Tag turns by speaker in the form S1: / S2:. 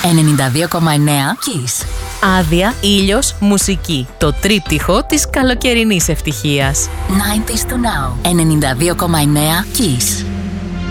S1: Kiss.
S2: Άδεια, ήλιος, μουσική. Το τρίπτυχο της καλοκαιρινής ευτυχίας.
S1: 90s to now. 92,9 Kiss.